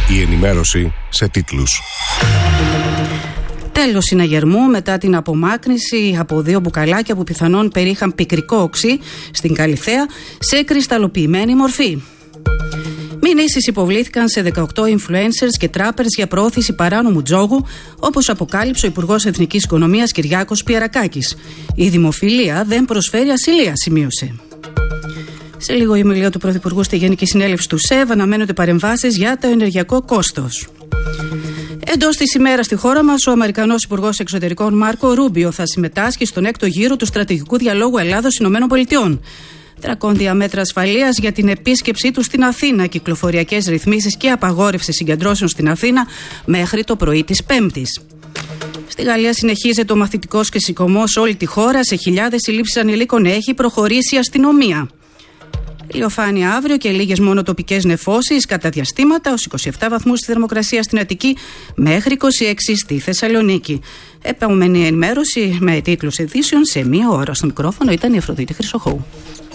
Η ενημέρωση σε τίτλους. Τέλος συναγερμού μετά την απομάκρυνση από 2 μπουκαλάκια που πιθανόν περίχαν πικρικό οξύ στην Καλιθέα σε κρυσταλλοποιημένη μορφή. Μηνύσεις υποβλήθηκαν σε 18 influencers και trappers για προώθηση παράνομου τζόγου, όπως αποκάλυψε ο Υπουργός Εθνικής Οικονομίας Κυριάκος Πιερακάκης. Η δημοφιλία δεν προσφέρει ασυλία, σημείωσε. Σε λίγο η ομιλία του Πρωθυπουργού στη Γενική Συνέλευση του ΣΕΒ αναμένονται παρεμβάσεις για το ενεργειακό κόστος. Εντός της ημέρας στη χώρα μας, ο Αμερικανός Υπουργός Εξωτερικών Μάρκο Ρούμπιο θα συμμετάσχει στον 6ο γύρο του στρατηγικού διαλόγου Ελλάδος-ΗΠΑ. Δρακόντια μέτρα ασφαλείας για την επίσκεψή του στην Αθήνα, κυκλοφοριακές ρυθμίσεις και απαγόρευση συγκεντρώσεων στην Αθήνα μέχρι το πρωί της Πέμπτης. Στη Γαλλία συνεχίζεται ο μαθητικός και σηκωμός σε όλη τη χώρα. Σε χιλιάδες συλλήψεις ανηλίκων έχει προχωρήσει η αστυνομία. Ηλιοφάνεια αύριο και λίγες μόνο τοπικές νεφώσεις κατά διαστήματα, ως 27 βαθμούς στη θερμοκρασία στην Αττική μέχρι 26 στη Θεσσαλονίκη. Επόμενη ενημέρωση με τίτλους ειδήσεων σε 1 ώρα. Στο μικρόφωνο ήταν η Αφροδίτη Χρυσοχώου.